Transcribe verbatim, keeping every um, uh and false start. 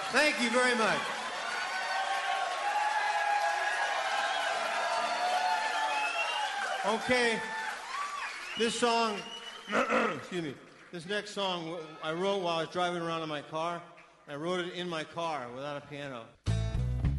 Thank you very much. Okay, this song, excuse me, this next song I wrote while I was driving around in my car. I wrote it in my car without a piano.